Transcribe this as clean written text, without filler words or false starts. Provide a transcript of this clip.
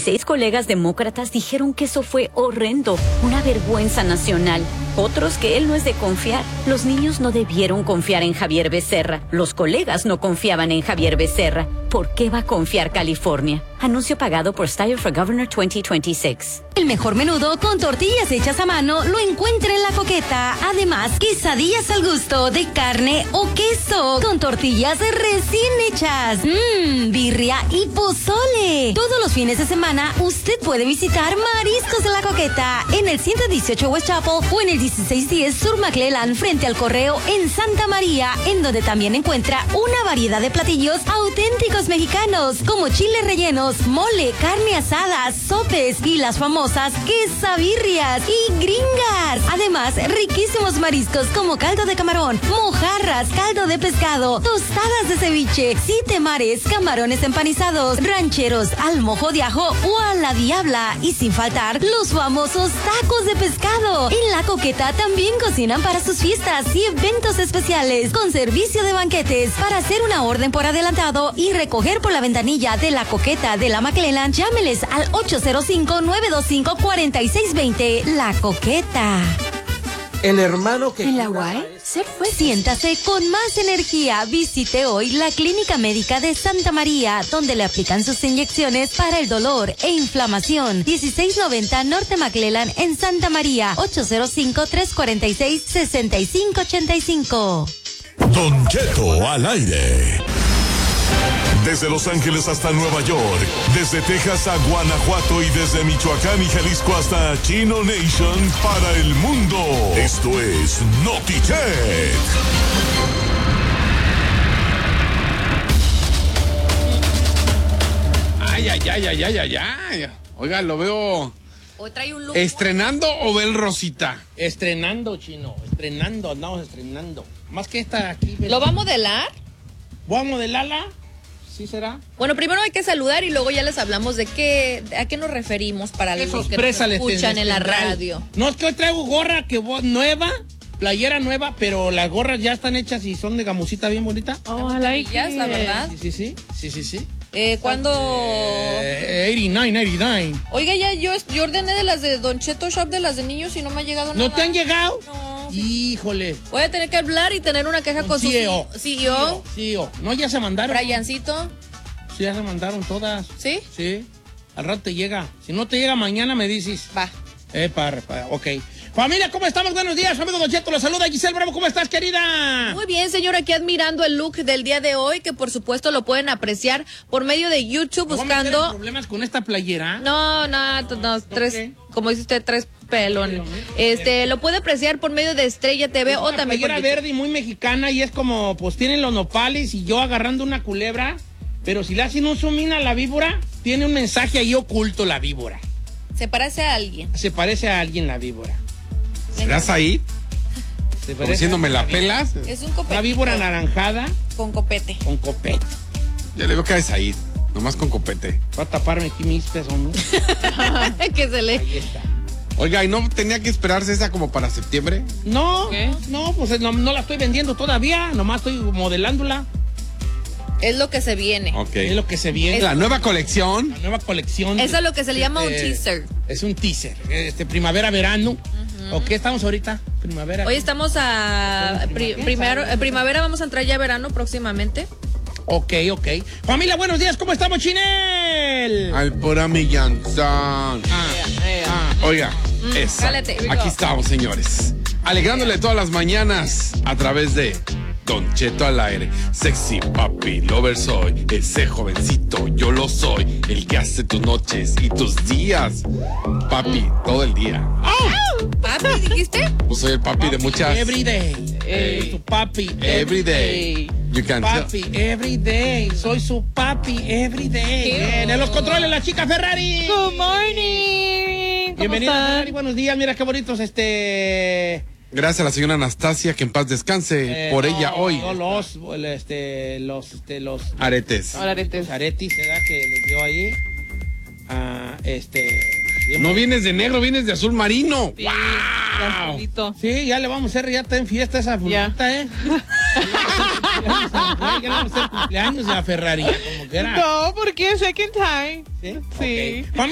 16 colegas demócratas dijeron que eso fue horrendo, una vergüenza nacional. Otros que él no es de confiar. Los niños no debieron confiar en Javier Becerra. Los colegas no confiaban en Javier Becerra. ¿Por qué va a confiar California? Anuncio pagado por Style for Governor 2026. El mejor menudo con tortillas hechas a mano lo encuentra en La Coqueta. Además, quesadillas al gusto de carne o queso con tortillas recién hechas. Birria y pozole. Todos los fines de semana usted puede visitar Mariscos de La Coqueta en el 118 West Chapel o en el 1610 Sur McClellan frente al Correo en Santa María, en donde también encuentra una variedad de platillos auténticos mexicanos como chiles rellenos, mole, carne asada, sopes y las famosas quesabirrias y gringas. Además, riquísimos mariscos como caldo de camarón, mojarras, caldo de pescado, tostadas de ceviche, siete mares, camarones empanizados, rancheros al mojo de ajo o a la diabla y sin faltar los famosos tacos de pescado. En La Coqueta también cocinan para sus fiestas y eventos especiales con servicio de banquetes. Para hacer una orden por adelantado y recoger por la ventanilla de La Coqueta de la McClellan, llámeles al 805-925-4620. La Coqueta. El hermano que... ¿En la UAE? Siéntase con más energía. Visite hoy la Clínica Médica de Santa María, donde le aplican sus inyecciones para el dolor e inflamación. 1690 Norte McClellan en Santa María. 805-346-6585. Don Cheto al aire. Desde Los Ángeles hasta Nueva York, desde Texas a Guanajuato y desde Michoacán y Jalisco hasta Chino Nation para el mundo. Esto es Notichet. Ay. Oiga, lo veo... Hoy trae un look. ¿Estrenando o vel Rosita? Estrenando, Chino. Andamos estrenando. Más que esta aquí. ¿Lo va a modelar? ¿Voy a modelarla? ¿Sí será? Bueno, primero hay que saludar y luego ya les hablamos de a qué nos referimos para los que nos escuchan en la radio. No, es que hoy traigo gorra nueva, playera nueva, pero las gorras ya están hechas y son de gamusita bien bonita. Oh, la verdad. Sí. ¿Cuándo? 89. Oiga, ya yo ordené de las de Don Cheto Shop, de las de niños y no me ha llegado nada. ¿No te han llegado? No. Híjole. Voy a tener que hablar y tener una queja con su CEO. CEO. No, ya se mandaron. Briancito. Sí, ya se mandaron todas. ¿Sí? Sí. Al rato te llega. Si no te llega mañana, me dices. Va. Ok. Familia, ¿cómo estamos? Buenos días, amigo Don Cheto. Los saluda Giselle Bravo. ¿Cómo estás, querida? Muy bien, señor. Aquí admirando el look del día de hoy, que por supuesto lo pueden apreciar por medio de YouTube buscando. ¿No problemas con esta playera? No, tres, como dice usted, tres pelón. Lo puede apreciar por medio de Estrella TV o también por playera verde y muy mexicana y es como, pues tienen los nopales y yo agarrando una culebra, pero si le hacen un zoom in a la víbora, tiene un mensaje ahí oculto la víbora. Se parece a alguien. Se parece a alguien la víbora. ¿Serás ahí? ¿Como diciéndome la pelas? Es un copete. Una víbora anaranjada. Con copete. Ya le veo que es ahí, nomás con copete. Va a taparme aquí mis pezones. Que se le... Ahí está. Oiga, ¿y no tenía que esperarse esa como para septiembre? No, ¿qué? No, pues no la estoy vendiendo todavía, nomás estoy modelándola. Es lo que se viene. Ok. Es lo que se viene. La nueva colección. La nueva colección. Eso es lo que se le llama un teaser. Es un teaser. Primavera-verano. ¿O qué estamos ahorita? Primavera. Hoy estamos a primavera, vamos a entrar ya a verano próximamente. Ok. Familia, buenos días, ¿cómo estamos, Chinel? Al pura millanzón. Oiga, aquí estamos, señores. Alegrándole todas las mañanas a través de Don Cheto al aire. Sexy papi lover soy. Ese jovencito yo lo soy. El que hace tus noches y tus días. Papi, todo el día. ¿Papi, dijiste? Pues soy el papi de muchas. Every day. Tu papi. Every day. You can papi, every day. Soy su papi, every day. Bien, en los controles, la chica Ferrari. Good morning. Bienvenida, Ferrari. Buenos días. Mira qué bonitos Gracias a la señora Anastasia, que en paz descanse por ella hoy. Los aretes. Los aretes, ¿verdad? Que les dio ahí. No vienes de negro, vienes de azul marino. Sí, ¡Wow! Sí, ya le vamos a hacer, ya está en fiesta esa fruta, ¿eh? Ya le vamos a hacer cumpleaños a Ferrari, como que era. No, porque second time. Sí. Sí. Okay.